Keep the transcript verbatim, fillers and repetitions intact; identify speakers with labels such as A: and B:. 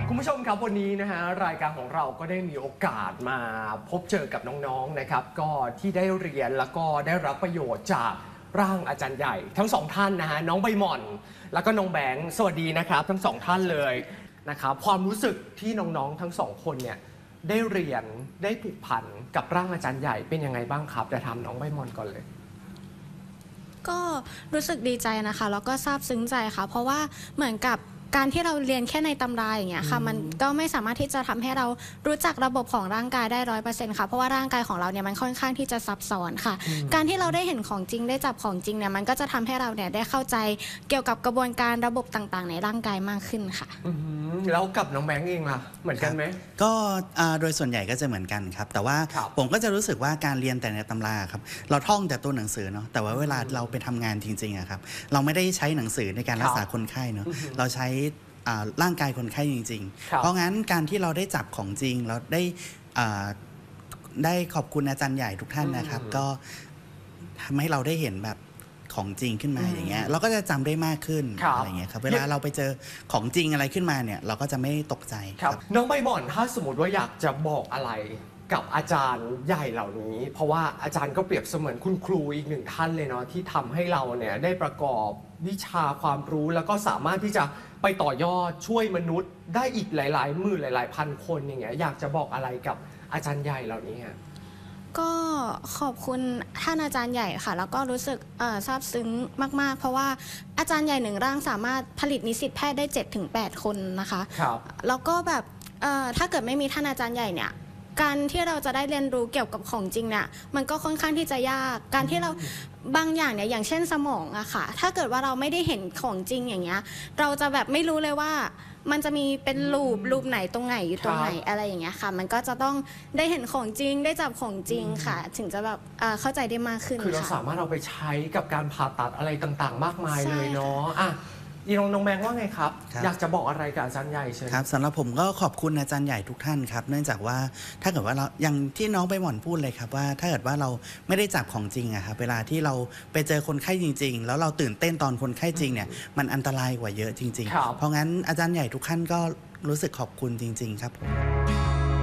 A: คุณผู้ชมครับวันนี้นะฮะรายการของเราก็ได้มีโอกาสมาพบเจอกับน้องๆนะครับก็ที่ได้เรียนแล้วก็ได้รับประโยชน์จากร่างอาจารย์ใหญ่ทั้งสองท่านนะฮะน้องใบหม่อนแล้วก็น้องแบงค์สวัสดีนะครับทั้งสองท่านเลยนะครับความรู้สึกที่น้องๆทั้งสองคนเนี่ยได้เรียนได้ผูกพันกับร่างอาจารย์ใหญ่เป็นยังไงบ้างครับจะถามน้องใบหม่อนก่อนเลย
B: ก็รู้สึกดีใจนะคะแล้วก็ซาบซึ้งใจค่ะเพราะว่าเหมือนกับการที่เราเรียนแค่ในตำราอย่างเงี้ยค่ะมันก็ไม่สามารถที่จะทำให้เรารู้จักระบบของร่างกายได้ร้อยเปอร์เซ็นต์ค่ะเพราะว่าร่างกายของเราเนี่ยมันค่อนข้างที่จะซับซ้อนค่ะการที่เราได้เห็นของจริงได้จับของจริงเนี่ยมันก็จะทำให้เราเนี่ยได้เข้าใจเกี่ยวกับกระบวนการระบบต่างๆในร่างกายมากขึ้นค่ะ
A: แล้วกับน้องแบงค์เองล่ะเหมือนกันไหม
C: ก็โดยส่วนใหญ่ก็จะเหมือนกันครับแต่ว่าผมก็จะรู้สึกว่าการเรียนแต่ในตำราครับเราท่องแต่ตัวหนังสือเนาะแต่ว่าเวลาเราไปทำงานจริงๆอะครับเราไม่ได้ใช้หนังสือในการรักษาคนไข้เนาะเราใช้ร่างกายคนไข้จริงๆเพราะงั้นการที่เราได้จับของจริงเราได้ได้ขอบคุณอาจารย์ใหญ่ทุกท่านนะครับก็ทำให้เราได้เห็นแบบของจริงขึ้นมาอย่างเงี้ยเราก็จะจำได้มากขึ้นอะไรเงี้ยครับเวลาเราไปเจอของจริงอะไรขึ้นมาเนี่ยเราก็จะไม่ตกใจ
A: ครับน้องใบหม่อนถ้าสมมติว่าอยากจะบอกอะไรกับอาจารย์ใหญ่เหล่านี้เพราะว่าอาจารย์ก็เปรียบเสมือนคุณครูอีกหนึ่งท่านเลยเนาะที่ทำให้เราเนี่ยได้ประกอบวิชาความรู้แล้วก็สามารถที่จะไปต่อยอดช่วยมนุษย์ได้อีกหลายๆหมื่นหลายๆพันคนอย่างเงี้ยอยากจะบอกอะไรกับอาจารย์ใหญ่เหล่านี้
B: ก็ขอบคุณท่านอาจารย์ใหญ่ค่ะแล้วก็รู้สึกซาบซึ้งมากๆเพราะว่าอาจารย์ใหญ่หนึ่งร่างสามารถผลิตนิสิตแพทย์ได้ เจ็ดถึงแปด คนนะคะ
A: ครับ
B: แล้วก็แบบถ้าเกิดไม่มีท่านอาจารย์ใหญ่เนี่ยการที่เราจะได้เรียนรู้เกี่ยวกับของจริงเนี่ยมันก็ค่อนข้างที่จะยากการที่เราบางอย่างเนี่ยอย่างเช่นสมองอะค่ะถ้าเกิดว่าเราไม่ได้เห็นของจริงอย่างเงี้ยเราจะแบบไม่รู้เลยว่ามันจะมีเป็นรูปรูปไหนตรงไหนอยู่ตรงไหนอะไรอย่างเงี้ยค่ะมันก็จะต้องได้เห็นของจริงได้จับของจริงค่ะถึงจะแบบเข้าใจได้มากขึ้น
A: คือเราสามารถเอาไปใช้กับการผ่าตัดอะไรต่างๆมากมายเลยเนาะอ่ะอีน้องน้องแบงค์ว่าไงครับอยากจะบอกอะไรกับอาจารย์ใหญ่เชิญ
C: ครับสำหรับผมก็ขอบคุณอาจารย์ใหญ่ทุกท่านครับเนื่องจากว่าถ้าเกิดว่าเราอย่างที่น้องใบหม่อนพูดเลยครับว่าถ้าเกิดว่าเราไม่ได้จับของจริงอะครับเวลาที่เราไปเจอคนไข้จริงๆแล้วเราตื่นเต้นตอนคนไข้จริงเนี่ยมันอันตรายกว่าเยอะจริงๆเพราะงั้นอาจารย์ใหญ่ทุกท่านก็รู้สึกขอบคุณจริงๆครับ